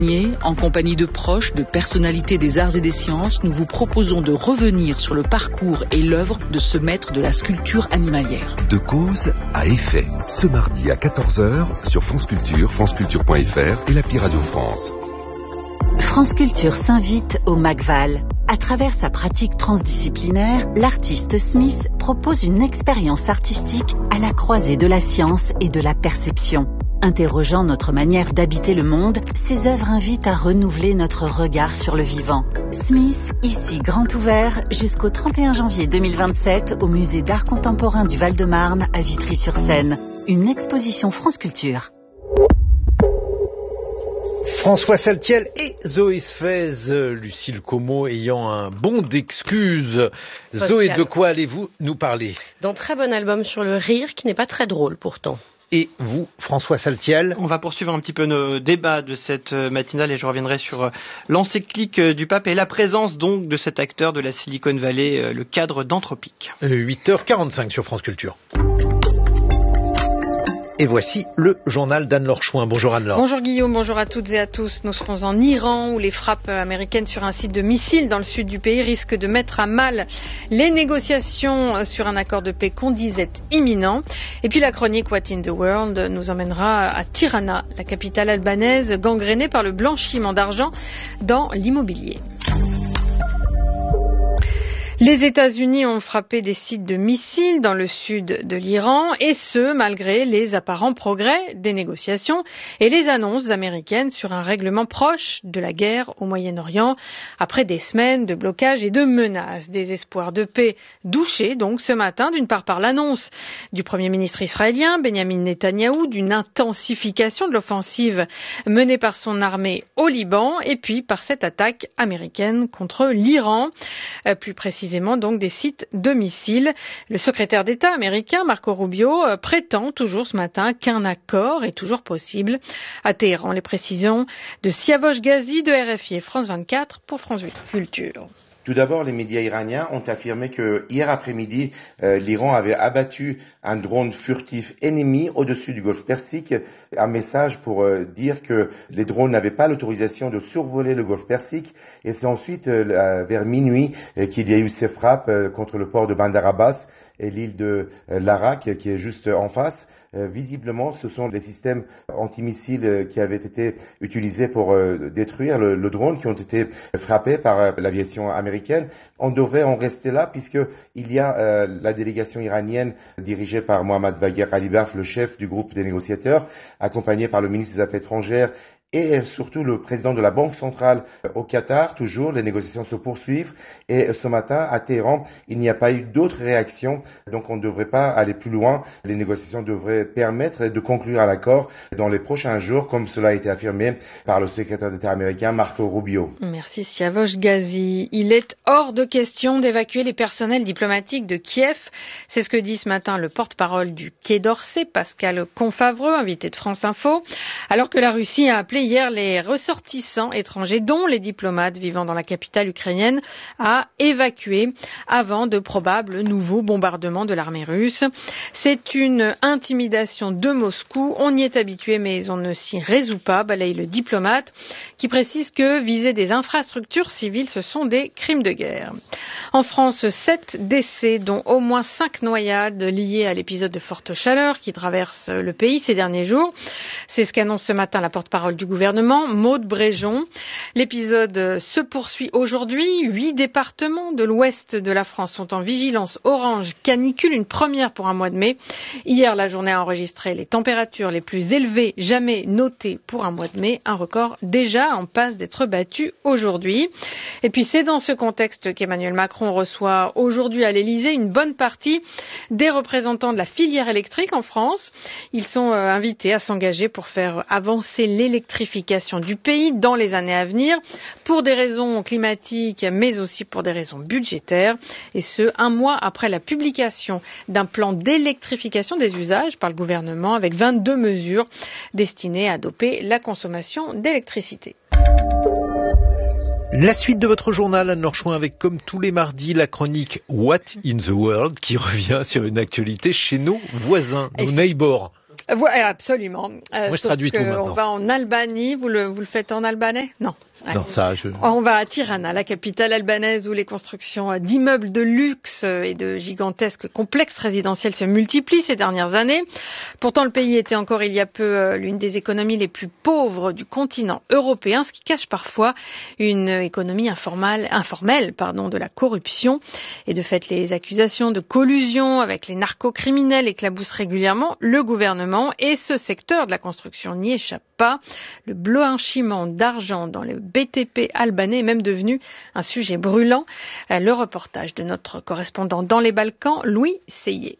En compagnie de proches, de personnalités des arts et des sciences, nous vous proposons de revenir sur le parcours et l'œuvre de ce maître de la sculpture animalière. De cause à effet, ce mardi à 14h sur France Culture, franceculture.fr et l'appli Radio France. France Culture s'invite au MACVAL. À travers sa pratique transdisciplinaire, l'artiste Smith propose une expérience artistique à la croisée de la science et de la perception. Interrogeant notre manière d'habiter le monde, ses œuvres invitent à renouveler notre regard sur le vivant. Smith, ici grand ouvert, jusqu'au 31 janvier 2027 au musée d'art contemporain du Val-de-Marne à Vitry-sur-Seine. Une exposition France Culture. François Saltiel et Zoé Sfez, Lucille Como ayant un bond d'excuses. Zoé, de quoi allez-vous nous parler? D'un très bon album sur le rire qui n'est pas très drôle pourtant. Et vous, François Saltiel? On va poursuivre un petit peu nos débats de cette matinale et je reviendrai sur l'encyclique du pape et la présence donc de cet acteur de la Silicon Valley, le cadre d'Anthropic. 8h45 sur France Culture. Et voici le journal d'Anne-Laure Chouin. Bonjour Anne-Laure. Bonjour Guillaume, bonjour à toutes et à tous. Nous serons en Iran où les frappes américaines sur un site de missiles dans le sud du pays risquent de mettre à mal les négociations sur un accord de paix qu'on disait imminent. Et puis la chronique What in the World nous emmènera à Tirana, la capitale albanaise gangrénée par le blanchiment d'argent dans l'immobilier. Les États-Unis ont frappé des sites de missiles dans le sud de l'Iran, et ce, malgré les apparents progrès des négociations et les annonces américaines sur un règlement proche de la guerre au Moyen-Orient. Après des semaines de blocage et de menaces, des espoirs de paix douchés donc ce matin, d'une part par l'annonce du Premier ministre israélien, Benjamin Netanyahou, d'une intensification de l'offensive menée par son armée au Liban, et puis par cette attaque américaine contre l'Iran, plus précisément donc des sites de missiles. Le secrétaire d'État américain Marco Rubio prétend toujours ce matin qu'un accord est toujours possible à Téhéran. Les précisions de Siavosh Ghazi de RFI et France 24 pour France Culture. Tout d'abord, les médias iraniens ont affirmé que hier après-midi, l'Iran avait abattu un drone furtif ennemi au-dessus du golfe Persique. Un message pour dire que les drones n'avaient pas l'autorisation de survoler le golfe Persique. Et c'est ensuite, vers minuit, qu'il y a eu ces frappes contre le port de Bandar Abbas et l'île de Larak, qui est juste en face. Visiblement, ce sont les systèmes antimissiles qui avaient été utilisés pour détruire le drone, qui ont été frappés par l'aviation américaine. On devrait en rester là, puisque il y a la délégation iranienne dirigée par Mohammad Bagher Ghalibaf, le chef du groupe des négociateurs, accompagné par le ministre des Affaires étrangères et surtout le président de la Banque centrale au Qatar. Toujours, les négociations se poursuivent et ce matin, à Téhéran, il n'y a pas eu d'autres réactions, donc on ne devrait pas aller plus loin. Les négociations devraient permettre de conclure un accord dans les prochains jours, comme cela a été affirmé par le secrétaire d'État américain Marco Rubio. Merci Siavosh Ghazi. Il est hors de question d'évacuer les personnels diplomatiques de Kiev. C'est ce que dit ce matin le porte-parole du Quai d'Orsay, Pascal Confavreux, invité de France Info, alors que la Russie a appelé hier les ressortissants étrangers, dont les diplomates vivant dans la capitale ukrainienne, à évacuer avant de probables nouveaux bombardements de l'armée russe. C'est une intimidation de Moscou. On y est habitué, mais on ne s'y résout pas, balaye le diplomate, qui précise que viser des infrastructures civiles, ce sont des crimes de guerre. En France, 7 décès, dont au moins 5 noyades liées à l'épisode de forte chaleur qui traverse le pays ces derniers jours. C'est ce qu'annonce ce matin la porte-parole du gouvernement, Maude Bréjon. L'épisode se poursuit aujourd'hui. 8 départements de l'ouest de la France sont en vigilance orange canicule, une première pour un mois de mai. Hier, la journée a enregistré les températures les plus élevées jamais notées pour un mois de mai, un record déjà en passe d'être battu aujourd'hui. Et puis c'est dans ce contexte qu'Emmanuel Macron reçoit aujourd'hui à l'Élysée une bonne partie des représentants de la filière électrique en France. Ils sont invités à s'engager pour faire avancer l'électrification du pays dans les années à venir, pour des raisons climatiques, mais aussi pour des raisons budgétaires. Et ce, un mois après la publication d'un plan d'électrification des usages par le gouvernement, avec 22 mesures destinées à doper la consommation d'électricité. La suite de votre journal, Anne-Laure Chouin, avec comme tous les mardis la chronique What in the World qui revient sur une actualité chez nos voisins, nos neighbors. Ouais, absolument. Moi, je traduis tout maintenant. On va en Albanie. Vous le faites en albanais? Non. Non, ça, On va à Tirana, la capitale albanaise, où les constructions d'immeubles de luxe et de gigantesques complexes résidentiels se multiplient ces dernières années. Pourtant, le pays était encore il y a peu l'une des économies les plus pauvres du continent européen, ce qui cache parfois une économie informelle, de la corruption. Et de fait, les accusations de collusion avec les narcocriminels éclaboussent régulièrement le gouvernement, et ce secteur de la construction n'y échappe pas. Le blanchiment d'argent dans le BTP albanais est même devenu un sujet brûlant. Le reportage de notre correspondant dans les Balkans, Louis Seyé.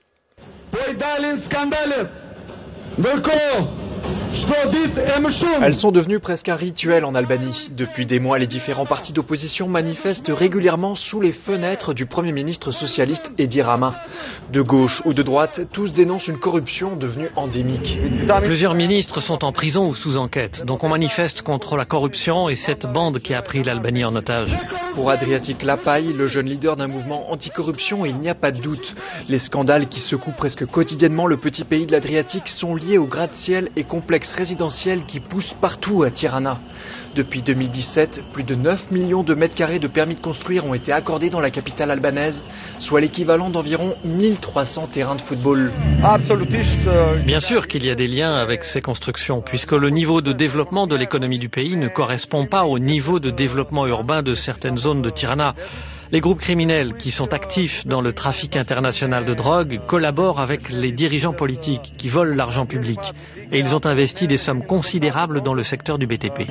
Elles sont devenues presque un rituel en Albanie. Depuis des mois, les différents partis d'opposition manifestent régulièrement sous les fenêtres du Premier ministre socialiste Edi Rama. De gauche ou de droite, tous dénoncent une corruption devenue endémique. Plusieurs ministres sont en prison ou sous enquête. Donc on manifeste contre la corruption et cette bande qui a pris l'Albanie en otage. Pour Adriatic Lapaï, le jeune leader d'un mouvement anticorruption, il n'y a pas de doute. Les scandales qui secouent presque quotidiennement le petit pays de l'Adriatique sont liés au gratte-ciel et complexes résidentiels qui poussent partout à Tirana. Depuis 2017, plus de 9 millions de mètres carrés de permis de construire ont été accordés dans la capitale albanaise, soit l'équivalent d'environ 1300 terrains de football. Bien sûr qu'il y a des liens avec ces constructions, puisque le niveau de développement de l'économie du pays ne correspond pas au niveau de développement urbain de certaines zones de Tirana. Les groupes criminels qui sont actifs dans le trafic international de drogue collaborent avec les dirigeants politiques qui volent l'argent public. Et ils ont investi des sommes considérables dans le secteur du BTP.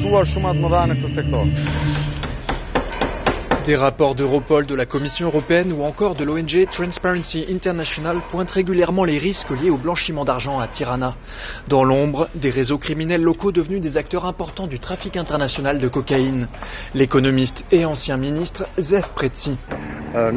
Des rapports d'Europol, de la Commission européenne ou encore de l'ONG Transparency International pointent régulièrement les risques liés au blanchiment d'argent à Tirana. Dans l'ombre, des réseaux criminels locaux devenus des acteurs importants du trafic international de cocaïne. L'économiste et ancien ministre Zef Preci. On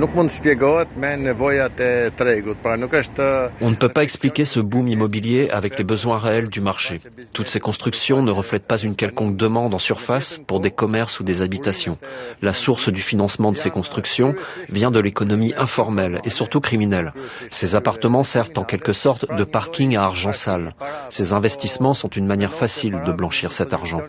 ne peut pas expliquer ce boom immobilier avec les besoins réels du marché. Toutes ces constructions ne reflètent pas une quelconque demande en surface pour des commerces ou des habitations. La source du financement de ces constructions vient de l'économie informelle et surtout criminelle. Ces appartements servent en quelque sorte de parking à argent sale. Ces investissements sont une manière facile de blanchir cet argent.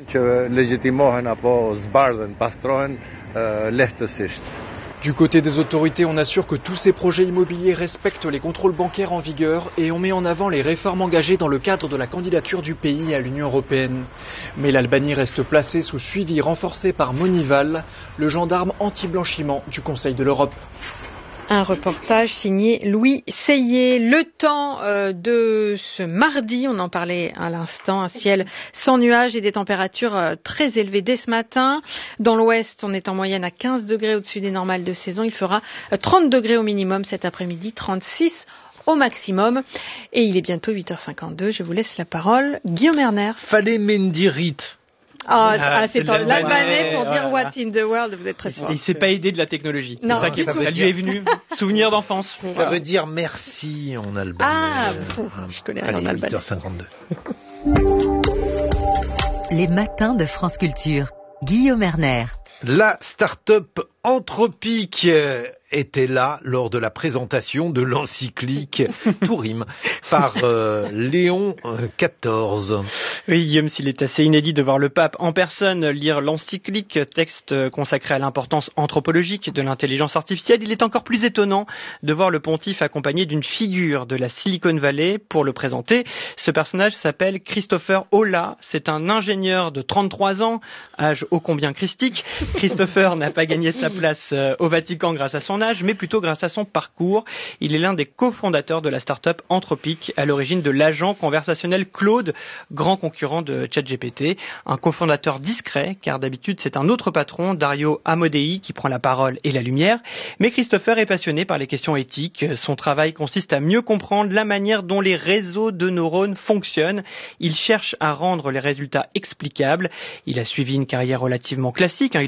Du côté des autorités, on assure que tous ces projets immobiliers respectent les contrôles bancaires en vigueur et on met en avant les réformes engagées dans le cadre de la candidature du pays à l'Union européenne. Mais l'Albanie reste placée sous suivi renforcé par Monival, le gendarme anti-blanchiment du Conseil de l'Europe. Un reportage signé Louis Seyé. Le temps de ce mardi, on en parlait à l'instant, un ciel sans nuages et des températures très élevées dès ce matin. Dans l'ouest, on est en moyenne à 15 degrés au-dessus des normales de saison. Il fera 30 degrés au minimum cet après-midi, 36 au maximum. Et il est bientôt 8h52. Je vous laisse la parole. Guillaume Erner. Fallait Mendirit. C'est en l'albanais pour dire what in the world, vous êtes très fort. Il s'est pas aidé de la technologie. Non, c'est ça qui lui est venu. Souvenir d'enfance. Ça veut dire merci en albanais. Je connais rien en albanais. 8h52. Les matins de France Culture. Guillaume Erner. La start-up Anthropique était là lors de la présentation de l'encyclique tout rime par Léon XIV. Oui, Guillaume, s'il est assez inédit de voir le pape en personne lire l'encyclique, texte consacré à l'importance anthropologique de l'intelligence artificielle, il est encore plus étonnant de voir le pontife accompagné d'une figure de la Silicon Valley pour le présenter. Ce personnage s'appelle Christopher Olah. C'est un ingénieur de 33 ans, âge ô combien christique. Christopher n'a pas gagné sa place au Vatican grâce à son âge, mais plutôt grâce à son parcours. Il est l'un des cofondateurs de la start-up Anthropique, à l'origine de l'agent conversationnel Claude, grand concurrent de ChatGPT. Un cofondateur discret, car d'habitude c'est un autre patron, Dario Amodei, qui prend la parole et la lumière. Mais Christopher est passionné par les questions éthiques. Son travail consiste à mieux comprendre la manière dont les réseaux de neurones fonctionnent. Il cherche à rendre les résultats explicables. Il a suivi une carrière relativement classique. Il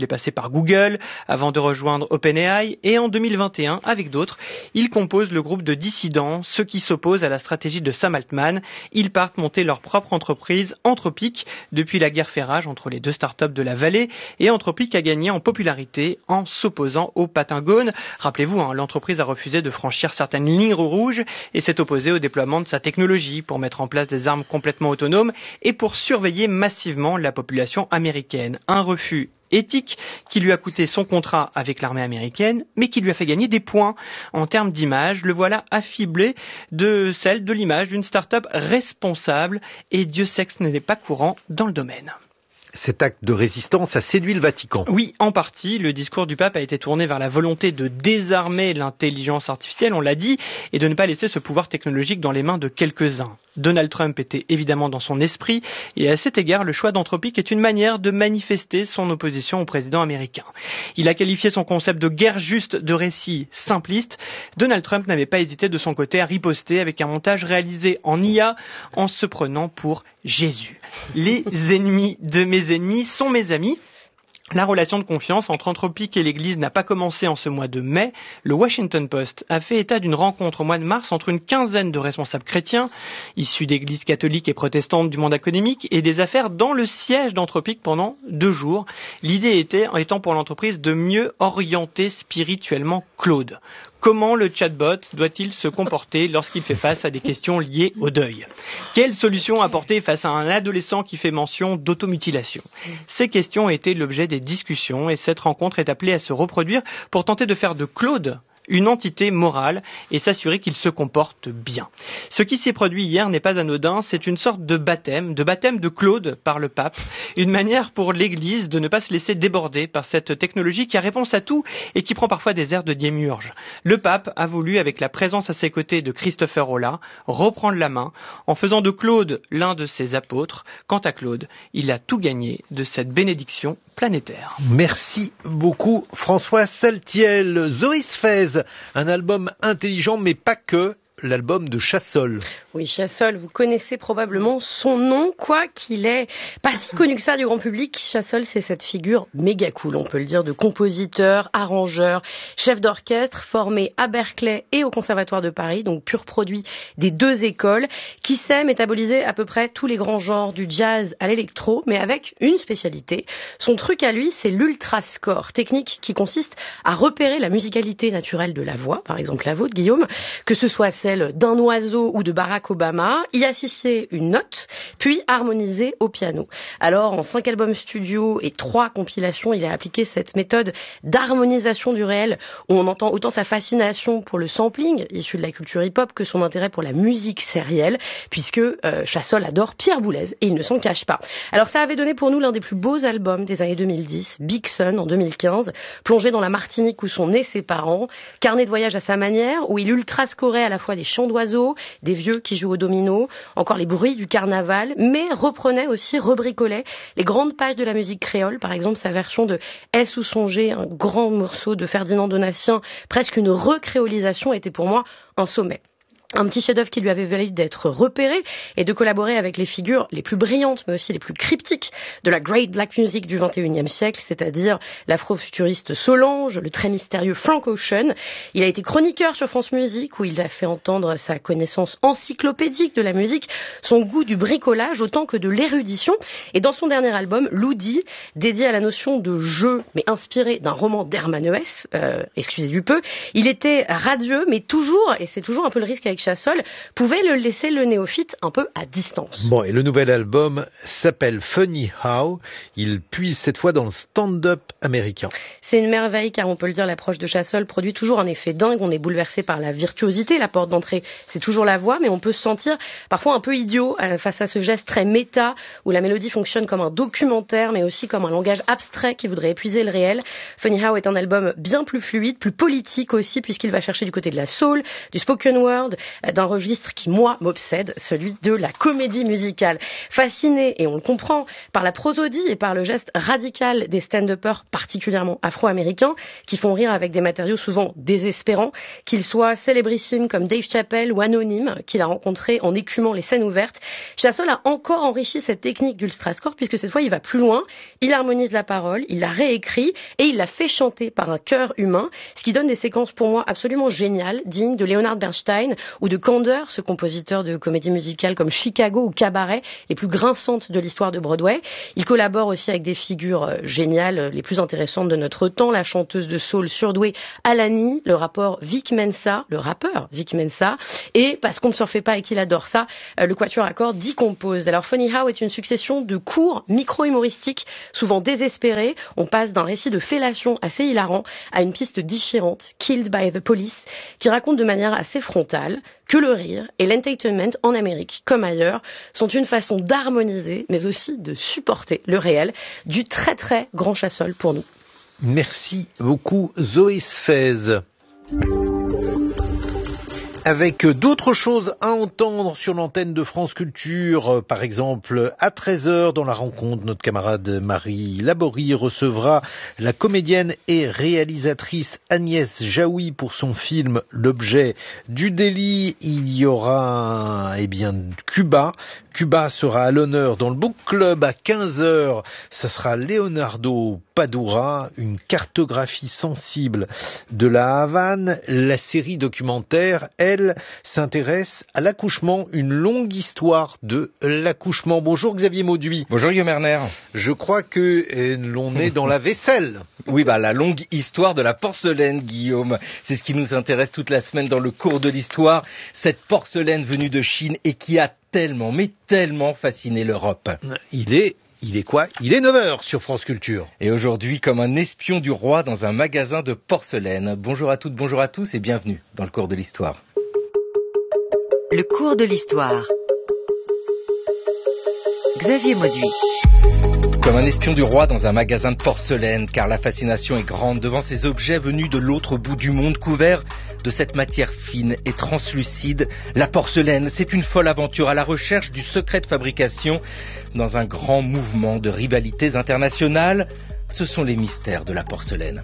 est passé par Google avant de rejoindre OpenAI et en 2021, avec d'autres, il compose le groupe de dissidents, ceux qui s'opposent à la stratégie de Sam Altman. Ils partent monter leur propre entreprise, Anthropic. Depuis la guerre fait rage entre les deux startups de la vallée, et Anthropic a gagné en popularité en s'opposant au Pentagone. Rappelez-vous, l'entreprise a refusé de franchir certaines lignes rouges et s'est opposée au déploiement de sa technologie pour mettre en place des armes complètement autonomes et pour surveiller massivement la population américaine. Un refus éthique qui lui a coûté son contrat avec l'armée américaine, mais qui lui a fait gagner des points en termes d'image. Le voilà affublé de celle de l'image d'une start-up responsable, et Dieu sait que ce n'est pas courant dans le domaine. Cet acte de résistance a séduit le Vatican. Oui, en partie. Le discours du pape a été tourné vers la volonté de désarmer l'intelligence artificielle, on l'a dit, et de ne pas laisser ce pouvoir technologique dans les mains de quelques-uns. Donald Trump était évidemment dans son esprit, et à cet égard, le choix d'Anthropic est une manière de manifester son opposition au président américain. Il a qualifié son concept de guerre juste de récit simpliste. Donald Trump n'avait pas hésité de son côté à riposter avec un montage réalisé en IA en se prenant pour Jésus. Les ennemis de mes ennemis sont mes amis. La relation de confiance entre Anthropic et l'Église n'a pas commencé en ce mois de mai. Le Washington Post a fait état d'une rencontre au mois de mars entre une quinzaine de responsables chrétiens, issus d'églises catholiques et protestantes du monde académique, et des affaires dans le siège d'Anthropic pendant 2 jours. L'idée étant pour l'entreprise de mieux orienter spirituellement Claude. Comment le chatbot doit-il se comporter lorsqu'il fait face à des questions liées au deuil? Quelle solution apporter face à un adolescent qui fait mention d'automutilation? Ces questions ont été l'objet des discussions, et cette rencontre est appelée à se reproduire pour tenter de faire de Claude une entité morale et s'assurer qu'il se comporte bien. Ce qui s'est produit hier n'est pas anodin, c'est une sorte de baptême de Claude par le pape, une manière pour l'Église de ne pas se laisser déborder par cette technologie qui a réponse à tout et qui prend parfois des airs de démiurge. Le pape a voulu, avec la présence à ses côtés de Christopher Olah, reprendre la main en faisant de Claude l'un de ses apôtres. Quant à Claude, il a tout gagné de cette bénédiction planétaire. Merci beaucoup François Saltiel. Zoris Fez, un album intelligent mais pas que, l'album de Chassol. Oui, Chassol, vous connaissez probablement son nom, quoi qu'il est pas si connu que ça du grand public. Chassol, c'est cette figure méga cool, on peut le dire, de compositeur, arrangeur, chef d'orchestre, formé à Berkeley et au Conservatoire de Paris, donc pur produit des 2 écoles, qui sait métaboliser à peu près tous les grands genres, du jazz à l'électro, mais avec une spécialité. Son truc à lui, c'est l'ultrascore, technique qui consiste à repérer la musicalité naturelle de la voix, par exemple la vôtre, Guillaume, que ce soit celle d'un oiseau ou de Barack Obama, y associer une note, puis harmoniser au piano. Alors, en 5 albums studio et 3 compilations, il a appliqué cette méthode d'harmonisation du réel, où on entend autant sa fascination pour le sampling, issu de la culture hip-hop, que son intérêt pour la musique sérielle, puisque Chassol adore Pierre Boulez, et il ne s'en cache pas. Alors, ça avait donné pour nous l'un des plus beaux albums des années 2010, Big Sun en 2015, plongé dans la Martinique où sont nés ses parents, carnet de voyage à sa manière, où il ultrascorait à la fois des chants d'oiseaux, des vieux qui jouent au domino, encore les bruits du carnaval, mais reprenait aussi, rebricolait les grandes pages de la musique créole, par exemple sa version de Est-ce ou songer, un grand morceau de Ferdinand Donatien, presque une recréolisation, était pour moi un sommet. Un petit chef-d'œuvre qui lui avait valu d'être repéré et de collaborer avec les figures les plus brillantes, mais aussi les plus cryptiques de la great black music du XXIe siècle, c'est-à-dire l'afro-futuriste Solange, le très mystérieux Frank Ocean. Il a été chroniqueur sur France Musique, où il a fait entendre sa connaissance encyclopédique de la musique, son goût du bricolage autant que de l'érudition. Et dans son dernier album, Loudi, dédié à la notion de jeu, mais inspiré d'un roman d'Hermann Hesse, excusez du peu, il était radieux, mais toujours, et c'est toujours un peu le risque avec Chassol, pouvait le laisser le néophyte un peu à distance. Bon, et le nouvel album s'appelle Funny How. Il puise cette fois dans le stand-up américain. C'est une merveille, car on peut le dire, l'approche de Chassol produit toujours un effet dingue. On est bouleversé par la virtuosité, la porte d'entrée, c'est toujours la voix, mais on peut se sentir parfois un peu idiot face à ce geste très méta, où la mélodie fonctionne comme un documentaire, mais aussi comme un langage abstrait qui voudrait épuiser le réel. Funny How est un album bien plus fluide, plus politique aussi, puisqu'il va chercher du côté de la soul, du spoken word, d'un registre qui, moi, m'obsède, celui de la comédie musicale. Fasciné, et on le comprend, par la prosodie et par le geste radical des stand-uppers, particulièrement afro-américains, qui font rire avec des matériaux souvent désespérants, qu'ils soient célébrissimes comme Dave Chappelle ou anonymes, qu'il a rencontrés en écumant les scènes ouvertes. Chazelle a encore enrichi cette technique d'ultrascore, puisque cette fois, il va plus loin, il harmonise la parole, il la réécrit, et il la fait chanter par un chœur humain, ce qui donne des séquences pour moi absolument géniales, dignes de Leonard Bernstein ou de Kander, ce compositeur de comédies musicales comme Chicago ou Cabaret, les plus grinçantes de l'histoire de Broadway. Il collabore aussi avec des figures géniales, les plus intéressantes de notre temps, la chanteuse de soul surdouée Alani, le rappeur Vic Mensa, et parce qu'on ne surfait pas et qu'il adore ça, le quatuor à cordes Decompose. Alors Funny How est une succession de courts micro-humoristiques, souvent désespérés. On passe d'un récit de fellation assez hilarant à une piste déchirante, Killed by the Police, qui raconte de manière assez frontale que le rire et l'entertainment en Amérique, comme ailleurs, sont une façon d'harmoniser, mais aussi de supporter le réel, du très très grand Chazelle pour nous. Merci beaucoup Zoé Sfez. Avec d'autres choses à entendre sur l'antenne de France Culture, par exemple à 13h dans la rencontre, notre camarade Marie Laborie recevra la comédienne et réalisatrice Agnès Jaoui pour son film L'objet du délit. Il y aura Cuba. Cuba sera à l'honneur dans le Book Club à 15h. Ça sera Leonardo Padura, une cartographie sensible de la Havane. La série documentaire, elle, s'intéresse à l'accouchement, une longue histoire de l'accouchement. Bonjour Xavier Mauduit. Bonjour Guillaume Erner. Je crois que l'on est dans la vaisselle. Oui, la longue histoire de la porcelaine, Guillaume. C'est ce qui nous intéresse toute la semaine dans le cours de l'histoire. Cette porcelaine venue de Chine et qui a tellement fasciné l'Europe. Il est 9h sur France Culture. Et aujourd'hui, comme un espion du roi dans un magasin de porcelaine. Bonjour à toutes, bonjour à tous et bienvenue dans le cours de l'histoire. Le cours de l'histoire. Xavier Mauduit. Comme un espion du roi dans un magasin de porcelaine, car la fascination est grande devant ces objets venus de l'autre bout du monde, couverts de cette matière fine et translucide. La porcelaine, c'est une folle aventure à la recherche du secret de fabrication dans un grand mouvement de rivalités internationales. Ce sont les mystères de la porcelaine.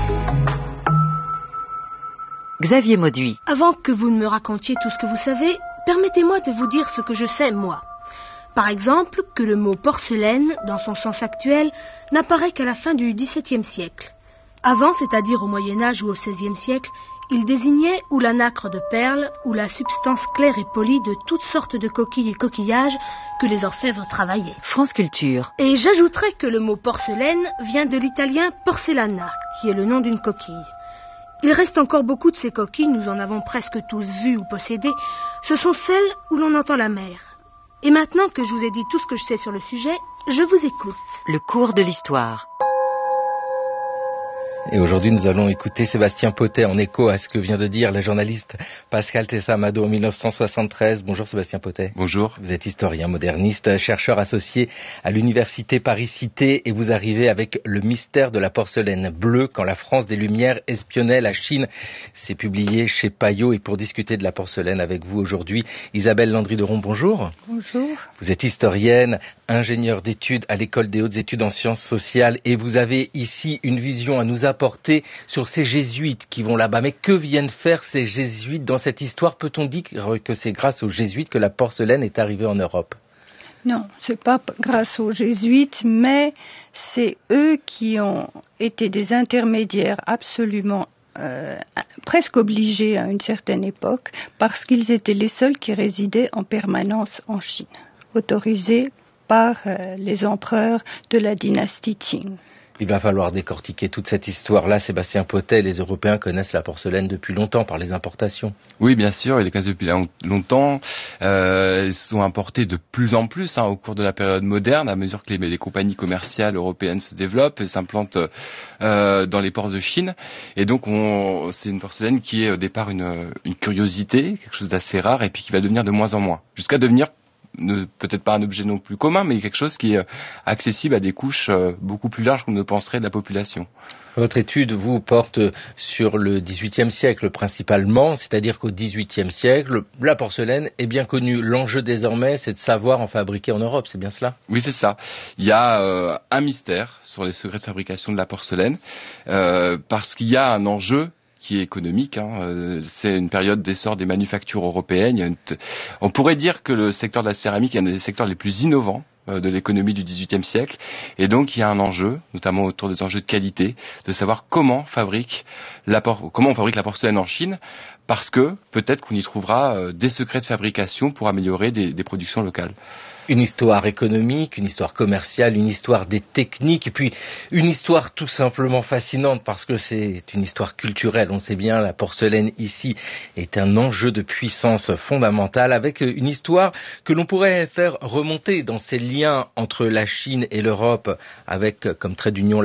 Xavier Mauduit. Avant que vous ne me racontiez tout ce que vous savez, permettez-moi de vous dire ce que je sais, moi. Par exemple, que le mot porcelaine, dans son sens actuel, n'apparaît qu'à la fin du XVIIe siècle. Avant, c'est-à-dire au Moyen-Âge ou au XVIe siècle, il désignait ou la nacre de perles ou la substance claire et polie de toutes sortes de coquilles et coquillages que les orfèvres travaillaient. France Culture. Et j'ajouterais que le mot porcelaine vient de l'italien porcellana, qui est le nom d'une coquille. Il reste encore beaucoup de ces coquilles, nous en avons presque tous vues ou possédées. Ce sont celles où l'on entend la mer. Et maintenant que je vous ai dit tout ce que je sais sur le sujet, je vous écoute. Le cours de l'histoire. Et aujourd'hui, nous allons écouter Sébastien Potet en écho à ce que vient de dire le journaliste Pascal Tessa-Amado en 1973. Bonjour Sébastien Potet. Bonjour. Vous êtes historien moderniste, chercheur associé à l'université Paris-Cité et vous arrivez avec le mystère de la porcelaine bleue quand la France des Lumières espionnait la Chine. C'est publié chez Payot et pour discuter de la porcelaine avec vous aujourd'hui, Isabelle Landry-Deron, bonjour. Bonjour. Vous êtes historienne, ingénieure d'études à l'école des hautes études en sciences sociales et vous avez ici une vision à nous apporter sur ces jésuites qui vont là-bas. Mais que viennent faire ces jésuites dans cette histoire? Peut-on dire que c'est grâce aux jésuites que la porcelaine est arrivée en Europe? Non, c'est pas grâce aux jésuites, mais c'est eux qui ont été des intermédiaires absolument presque obligés à une certaine époque, parce qu'ils étaient les seuls qui résidaient en permanence en Chine, autorisés par les empereurs de la dynastie Qing. Il va falloir décortiquer toute cette histoire-là. Sébastien Potet, les Européens connaissent la porcelaine depuis longtemps par les importations. Oui, bien sûr, ils les connaissent depuis longtemps. Ils sont importés de plus en plus au cours de la période moderne, à mesure que les compagnies commerciales européennes se développent et s'implantent dans les ports de Chine. Et donc, c'est une porcelaine qui est au départ une curiosité, quelque chose d'assez rare, et puis qui va devenir de moins en moins, jusqu'à devenir peut-être pas un objet non plus commun, mais quelque chose qui est accessible à des couches beaucoup plus larges qu'on ne penserait de la population. Votre étude, vous, porte sur le XVIIIe siècle principalement, c'est-à-dire qu'au XVIIIe siècle, la porcelaine est bien connue. L'enjeu désormais, c'est de savoir en fabriquer en Europe, c'est bien cela ? Oui, c'est ça. Il y a un mystère sur les secrets de fabrication de la porcelaine, parce qu'il y a un enjeu qui est économique. C'est une période d'essor des manufactures européennes. On pourrait dire que le secteur de la céramique est un des secteurs les plus innovants de l'économie du XVIIIe siècle. Et donc, il y a un enjeu, notamment autour des enjeux de qualité, de savoir comment on fabrique la porcelaine en Chine, parce que peut-être qu'on y trouvera des secrets de fabrication pour améliorer des productions locales. Une histoire économique, une histoire commerciale, une histoire des techniques, et puis une histoire tout simplement fascinante parce que c'est une histoire culturelle. On sait bien, la porcelaine ici est un enjeu de puissance fondamentale avec une histoire que l'on pourrait faire remonter dans ces liens entre la Chine et l'Europe avec comme trait d'union